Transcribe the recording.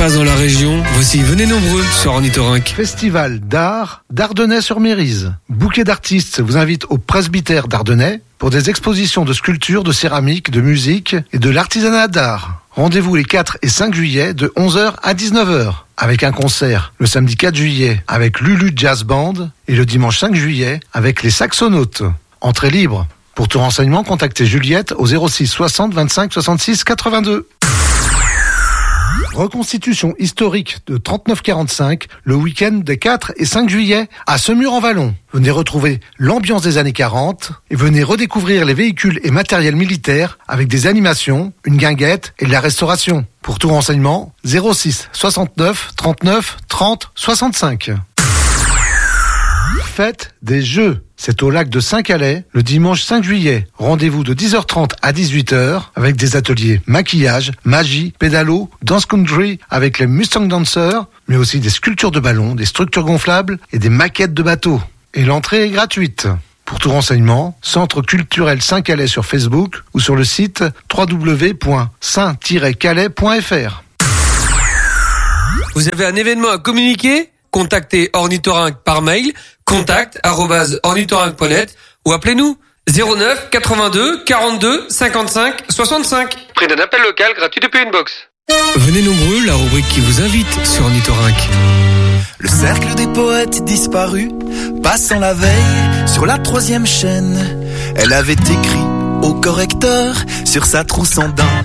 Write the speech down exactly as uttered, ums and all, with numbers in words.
passe dans la région, voici Venez nombreux sur Ornithorynque. Festival d'art d'Ardennais-sur-Mérise. Bouquet d'artistes vous invite au presbytère d'Ardennais pour des expositions de sculptures, de céramique, de musique et de l'artisanat d'art. Rendez-vous les quatre et cinq juillet de onze heures à dix-neuf heures avec un concert le samedi quatre juillet avec Lulu Jazz Band et le dimanche cinq juillet avec les Saxonautes. Entrée libre. Pour tout renseignement, contactez Juliette au zéro six soixante vingt-cinq soixante-six quatre-vingt-deux. Reconstitution historique de trente-neuf quarante-cinq le week-end des quatre et cinq juillet à Semur-en-Vallon. Venez retrouver l'ambiance des années quarante et venez redécouvrir les véhicules et matériels militaires avec des animations, une guinguette et de la restauration. Pour tout renseignement, zéro six soixante-neuf trente-neuf trente soixante-cinq. Fête des Jeux. C'est au lac de Saint-Calais, le dimanche cinq juillet. Rendez-vous de dix heures trente à dix-huit heures avec des ateliers maquillage, magie, pédalo, dance country avec les Mustang Dancers, mais aussi des sculptures de ballons, des structures gonflables et des maquettes de bateaux. Et l'entrée est gratuite. Pour tout renseignement, Centre culturel Saint-Calais sur Facebook ou sur le site w w w point saint tiret calais point f r. Vous avez un événement à communiquer ? Contactez Ornithorynque par mail, contact arobase ornithorynque point net ou appelez-nous zéro neuf quatre-vingt-deux quarante-deux cinquante-cinq soixante-cinq. Prix d'un appel local gratuit depuis une box. Venez nombreux, la rubrique qui vous invite sur Ornithorynque. Le cercle des poètes disparu, passant la veille sur la troisième chaîne. Elle avait écrit au correcteur sur sa trousse en daim.